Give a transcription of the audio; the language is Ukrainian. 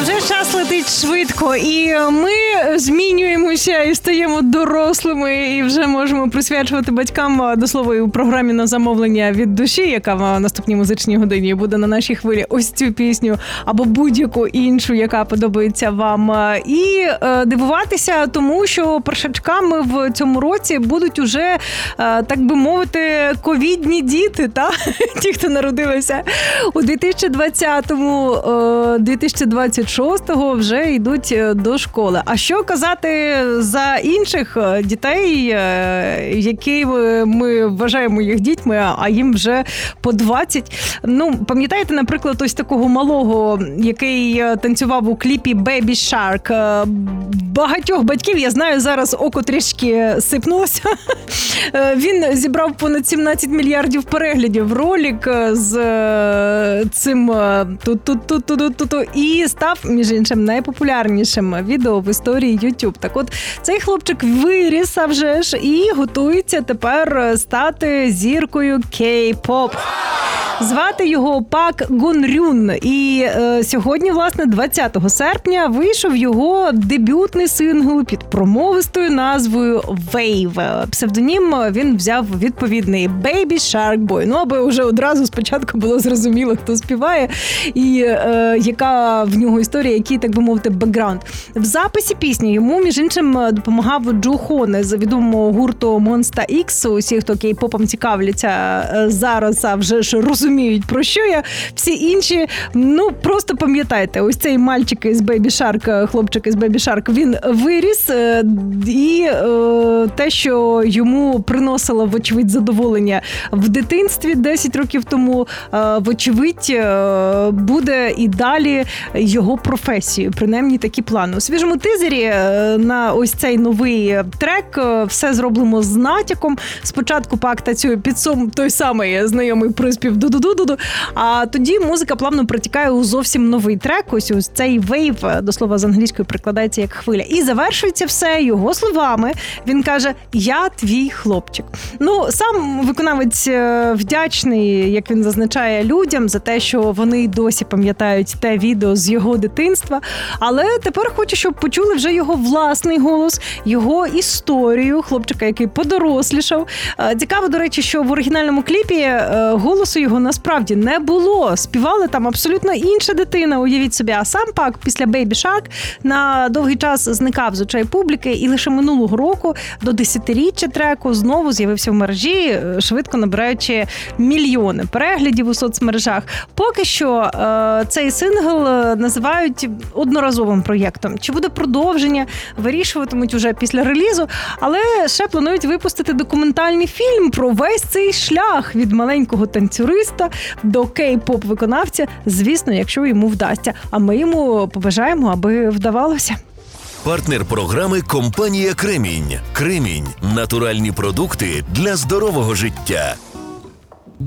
вже час летить швидко, і ми змінюємося і стаємо дорослими, і вже можемо присвячувати батькам, до слова, і у програмі на замовлення від душі, яка в наступній музичній годині буде на нашій хвилі, ось цю пісню або будь-яку іншу, яка подобається вам. І дивуватися тому, що першачками в цьому році будуть уже, так би мовити, ковідні діти, та? Ті, хто народилися у 2020-му, 2026-го вже йдуть до школи. А що казати за інших дітей, які ми вважаємо їх дітьми, а їм вже по 20? Ну, пам'ятаєте, наприклад, ось такого малого, який танцював у кліпі Baby Shark? Багатьох батьків, я знаю, зараз око трішки сипнулося. Він зібрав понад 17 мільярдів переглядів ролик з цим і став, між іншим, найпопулярнішим відео в історії YouTube. Так от, цей хлопчик виріс, а вже ж, і готується тепер стати зіркою K-pop. Звати його Пак Гунрюн. І сьогодні, власне, 20 серпня вийшов його дебютний сингл під промовистою назвою Wave. Псевдонім він взяв відповідний Baby Shark Boy. Ну, аби вже одразу спочатку було зрозуміло, хто співає і яка в нього історія, який, так би мовити, бекграунд. В записі пісні йому, між іншим, допомагав Джо Хоне з відомого гурту Monsta X. Усі, хто кей-попом цікавляться зараз, а вже ж розуміють, про що я. Всі інші, ну, просто пам'ятайте, ось цей мальчик із Baby Shark, хлопчик із Baby Shark, він виріс, і те, що йому приносило, вочевидь, задоволення в дитинстві 10 років тому, вочевидь, буде і далі його професією. Принаймні, такі плани. У свіжому тизері на ось цей новий трек все зроблено з натяком. Спочатку Пак танцює під той самий знайомий приспів ду-ду-ду-ду, а тоді музика плавно протікає у зовсім новий трек. Ось цей Wave, до слова з англійської перекладається як хвиля. І завершується все його словами. Він каже: «Я твій хлопчик». Ну, сам виконавець вдячний, як він зазначає, людям за те, що вони досі пам'ятають те відео з його дитинства, але тепер хоче, щоб почули вже його власний голос, його історію, хлопчика, який подорослішав. Цікаво, до речі, що в оригінальному кліпі голосу його насправді не було. Співала там абсолютно інша дитина, уявіть собі. А сам Пак після Baby Shark на довгий час зникав з очей публіки, і лише минулого року до 10-річчя треку знову з'явився в мережі, швидко набираючи мільйони переглядів у соцмережах. Поки що цей сингл називають одноразовим проєктом. Чи буде продовження, вирішуватимуть уже після релізу, але ще планують випустити документальний фільм про весь цей шлях від маленького танцюриста до кей-поп-виконавця, звісно, якщо йому вдасться. А ми йому побажаємо, аби вдавалося. Партнер програми – компанія «Кремінь». «Кремінь» – натуральні продукти для здорового життя.